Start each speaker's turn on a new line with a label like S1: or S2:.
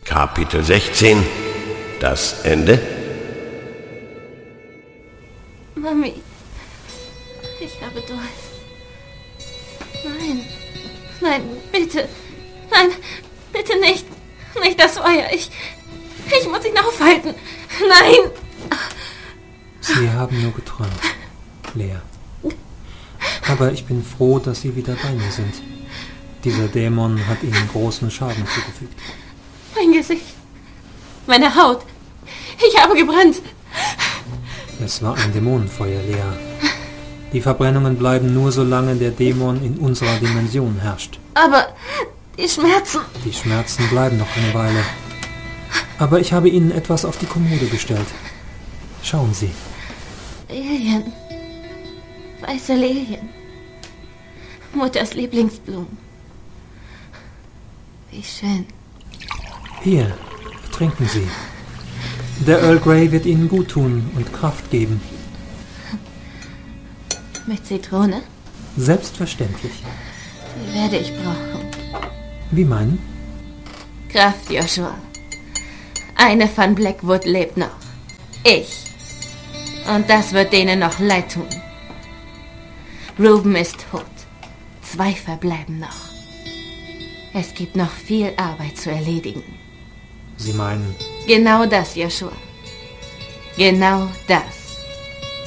S1: Kapitel 16. Das Ende.
S2: Mami, ich habe Durst. Nein, bitte. Nein, bitte nicht. Nicht das Feuer. Ich muss ihn aufhalten. Nein!
S3: Sie haben nur geträumt, Lea. Aber ich bin froh, dass Sie wieder bei mir sind. Dieser Dämon hat Ihnen großen Schaden zugefügt.
S2: Mein Gesicht. Meine Haut. Ich habe gebrannt.
S3: Es war ein Dämonenfeuer, Lea. Die Verbrennungen bleiben nur, solange der Dämon in unserer Dimension herrscht.
S2: Aber die Schmerzen...
S3: Die Schmerzen bleiben noch eine Weile. Aber ich habe Ihnen etwas auf die Kommode gestellt. Schauen Sie.
S2: Lilien. Weiße Lilien. Mutters Lieblingsblumen. Wie schön.
S3: Hier, trinken Sie. Der Earl Grey wird Ihnen gut tun und Kraft geben.
S2: Mit Zitrone?
S3: Selbstverständlich.
S2: Die werde ich brauchen.
S3: Wie meinen?
S2: Kraft, Joshua. Eine von Blackwood lebt noch. Ich. Und das wird denen noch leid tun. Ruben ist tot. 2 verbleiben noch. Es gibt noch viel Arbeit zu erledigen.
S3: Sie meinen?
S2: Genau das, Joshua. Genau das.